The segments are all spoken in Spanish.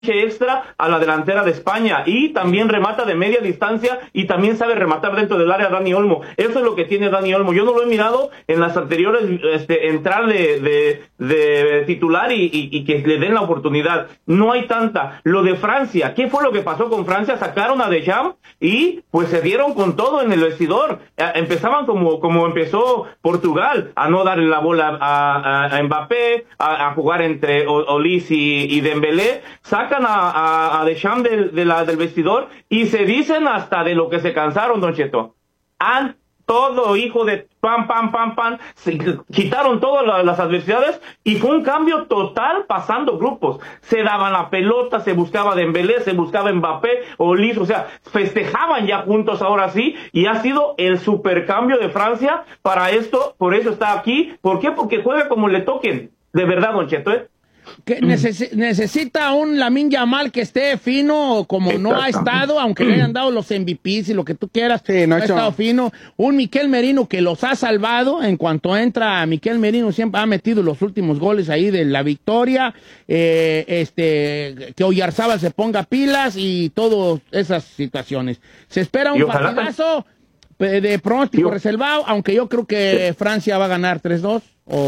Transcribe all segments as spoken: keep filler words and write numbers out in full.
extra a la delantera de España, y también remata de media distancia y también sabe rematar dentro del área Dani Olmo. Eso es lo que tiene Dani Olmo. Yo no lo he mirado en las anteriores este, entrar de, de, de titular y, y, y que le den la oportunidad. No hay tanta. Lo de Francia, ¿qué fue lo que pasó con Francia? Sacaron a Deschamps y pues se dieron con todo en el vestidor. Empezaban como, como empezó Portugal, a no darle la bola a, a, a Mbappé, a, a jugar entre Olise y, y Dembélé. Sacan a, a, a Deschamps del, de la, del vestidor y se dicen hasta de lo que se cansaron, Don Cheto. Han todo hijo de pam, pam, pam, pam, se quitaron todas la, las adversidades y fue un cambio total pasando grupos. Se daban la pelota, se buscaba Dembélé, se buscaba Mbappé, Olise, o sea, festejaban ya juntos ahora sí, y ha sido el supercambio de Francia para esto, por eso está aquí. ¿Por qué? Porque juega como le toquen. De verdad, Don Cheto, ¿eh? Que neces necesita un Lamine Yamal que esté fino, como no ha estado, aunque le hayan dado los M V Ps y lo que tú quieras, sí, no, no ha hecho... estado fino. Un Miquel Merino que los ha salvado. En cuanto entra Miquel Merino, siempre ha metido los últimos goles ahí de la victoria. Eh, este, que Oyarzábal se ponga pilas y todas esas situaciones. Se espera un partidazo de pronóstico yo... reservado, aunque yo creo que sí. Francia va a ganar tres dos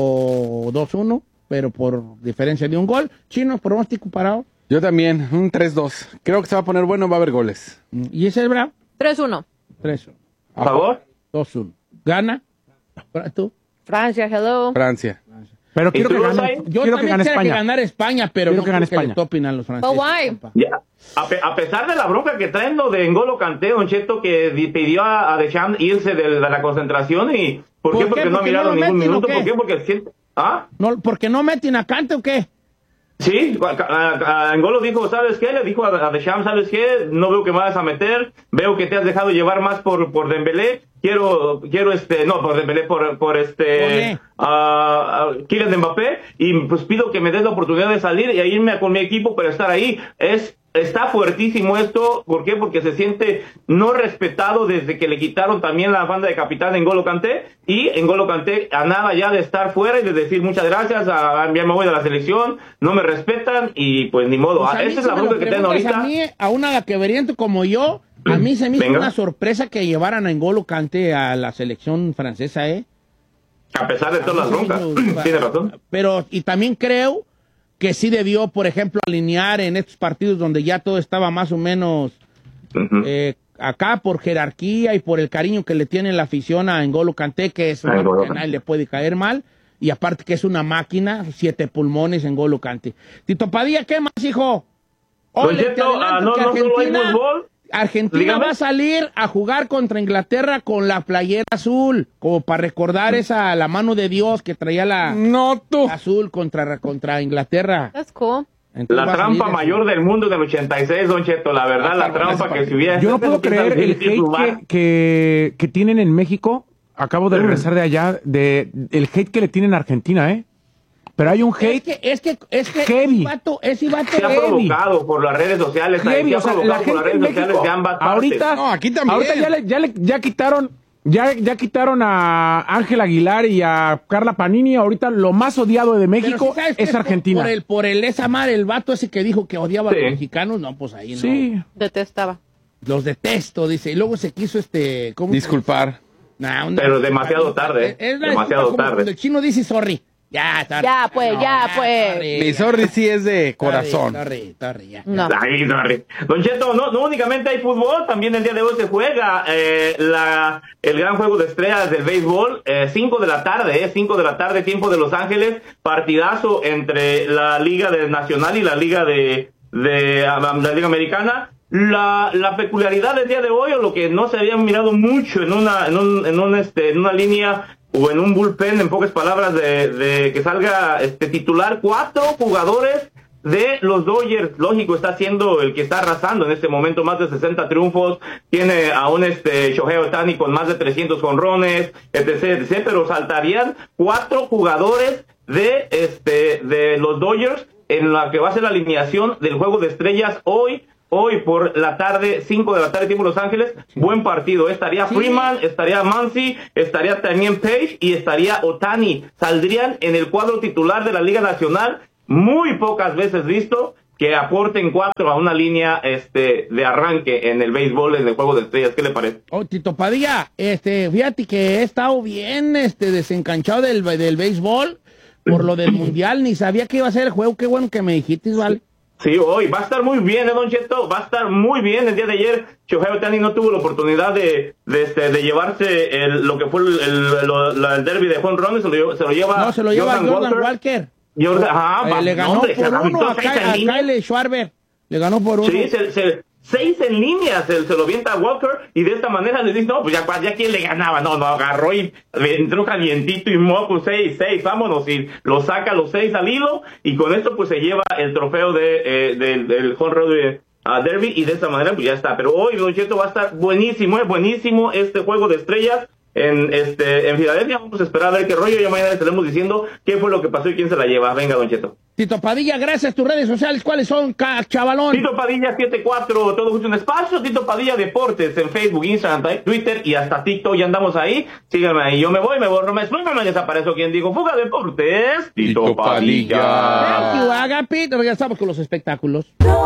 o dos uno. Pero por diferencia de un gol. Chino, pronóstico parado. Yo también, un tres dos. Creo que se va a poner bueno, va a haber goles. ¿Y ese es bravo? tres uno. tres uno. ¿A favor? dos uno. ¿Gana? ¿Tú? Francia, hello. Francia. Pero quiero que gane, yo quiero que gane España. Que ganar España, pero quiero no que gane creo España. Que opinan los franceses. But why? Yeah. A, pe a pesar de la bronca que traen lo de N'Golo Kanté, Don Cheto, que pidió a, a Deschamps irse de, de la concentración y ¿por, ¿Por qué? Porque no ha mirado no ningún minuto. ¿Por qué? Porque siente... ¿Ah? No, ¿porque no meten a Kanté o qué? Sí, N'Golo dijo, ¿sabes qué? Le dijo a Deschamps, ¿sabes qué? No veo que me vas a meter, veo que te has dejado llevar más por, por Dembélé, quiero, quiero este, no, por Dembélé, por, por este, uh, uh, Kylian Mbappé, y pues pido que me des la oportunidad de salir y a irme con mi equipo para estar ahí. Es Está fuertísimo esto. ¿Por qué? Porque se siente no respetado desde que le quitaron también la banda de capitán en N'Golo Kanté, y N'Golo Kanté a nada ya de estar fuera y de decir muchas gracias, a, a, ya me voy de la selección, no me respetan y pues ni modo. Pues Esa es la bronca que tienen ahorita. A mí, a una queveriente como yo, a mí se me hizo Venga. una sorpresa que llevaran a N'Golo Kanté a la selección francesa, ¿eh? A pesar de todas las broncas. Tiene razón. Pero, y también creo que sí debió, por ejemplo, alinear en estos partidos donde ya todo estaba más o menos uh-huh. eh, acá por jerarquía y por el cariño que le tiene la afición a N'Golo Kanté, que es una que a nadie le puede caer mal, y aparte que es una máquina, siete pulmones N'Golo Kanté. Tito Padilla, ¿qué más, hijo? Ole, te uh, no, no solo hay fútbol. Argentina Dígame. va a salir a jugar contra Inglaterra con la playera azul, como para recordar esa la mano de Dios que traía la no, tú. azul contra, contra Inglaterra. That's cool. Entonces la trampa mayor del mundo del ochenta y seis, Don Cheto, la verdad, la trampa que si hubiera... Yo no puedo creer el hate que, que, que tienen en México. Acabo de regresar de allá, de el hate que le tienen a Argentina, ¿eh? Pero hay un hate es que es que es que heavy. ese vato, ese vato se ha heavy. provocado por las redes sociales, Heavy, se ha o sea, provocado la por las redes gente en sociales México, de ambas partes. ahorita, no, aquí también. Ahorita ya, le, ya, le, ya quitaron, ya, ya quitaron a Ángel Aguilar y a Carla Panini. Ahorita lo más odiado de México sí es Argentina. Por el, por el esa madre, el vato ese que dijo que odiaba sí. a los mexicanos, no, pues ahí no. Sí. Detestaba. Los detesto, dice. Y luego se quiso este... ¿cómo? Disculpar. Nah, una, Pero demasiado tarde. Es la demasiado como tarde. Cuando el chino dice sorry. Ya, tarde. Ya, pues, No, ya, pues. sorry, Mi ya. sorry sí es de corazón. Sorry, sorry, ya. No. Ay, sorry. Don Cheto, no, no únicamente hay fútbol, también el día de hoy se juega eh, la, el gran juego de estrellas del béisbol, eh, cinco de la tarde, eh, cinco de la tarde, tiempo de Los Ángeles, partidazo entre la Liga de Nacional y la Liga de, de um, la Liga Americana. La, la peculiaridad del día de hoy, o lo que no se había mirado mucho en una, en un, en un, este, en una línea o en un bullpen, en pocas palabras, de, de que salga este titular, cuatro jugadores de los Dodgers. Lógico, está siendo el que está arrasando en este momento, más de sesenta triunfos, tiene a un este Shohei Ohtani con más de trescientos jonrones, etc, etc, pero saltarían cuatro jugadores de este de los Dodgers en la que va a ser la alineación del juego de estrellas hoy. Hoy por la tarde, cinco de la tarde, tiempo Los Ángeles, buen partido. Estaría sí. Freeman, estaría Muncy, estaría también Page y estaría Ohtani. Saldrían en el cuadro titular de la Liga Nacional, muy pocas veces visto. que aporten cuatro a una línea este de arranque en el béisbol, en el juego de estrellas. ¿Qué le parece? Oh, Tito Padilla, este, fíjate que he estado bien este, desencanchado del, del béisbol por lo del mundial. Ni sabía que iba a ser el juego. Qué bueno que me dijiste, ¿vale? Sí, hoy va a estar muy bien, ¿eh, Don Cheto? Va a estar muy bien. El día de ayer, Shohei Ohtani no tuvo la oportunidad de, de, este, de llevarse el, lo que fue el, el, lo, la, el derby de home run, se lo, se lo lleva No, se lo lleva Jordan, Jordan Walker. Walker. Jordan, ajá, eh, va, le ganó hombre, por uno a, a Kyle Schwarber. Le ganó por uno. Sí, se, se, seis en línea se, se lo vienta a Walker y de esta manera le dice, no, pues ya, ya quién le ganaba. No, no, agarró y entró calientito y moco, seis, seis, vámonos. Y lo saca los seis al hilo y con esto pues se lleva el trofeo de, eh, del, del home run de, uh, derby y de esta manera pues ya está. Pero hoy, Don Cheto, va a estar buenísimo, es buenísimo este juego de estrellas. En este en Filadelfia, vamos a esperar a ver qué rollo. Ya mañana les estaremos diciendo qué fue lo que pasó y quién se la lleva. Venga, Don Cheto. Tito Padilla, gracias. Tus redes sociales, ¿cuáles son, chavalón? Tito Padilla setenta y cuatro, todo justo un espacio. Tito Padilla Deportes en Facebook, Instagram, Twitter y hasta TikTok. Ya andamos ahí. Síganme ahí. Yo me voy, me borro, me después me desaparezco. Quien digo, Fuga Deportes, Tito, Tito Padilla. Thank you, Agapit. Regresamos con los espectáculos.